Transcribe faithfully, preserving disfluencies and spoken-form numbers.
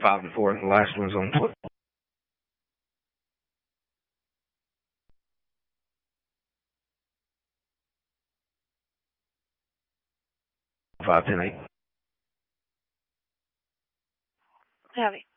five and four. The last one's on foot. Five ten eight. Heavy.